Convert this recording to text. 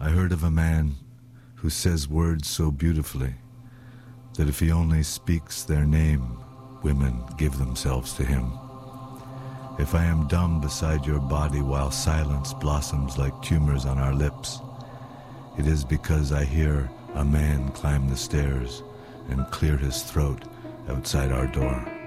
I heard of a man who says words so beautifully that if he only speaks their name, women give themselves to him. If I am dumb beside your body while silence blossoms like tumors on our lips, it is because I hear a man climb the stairs and clear his throat outside our door.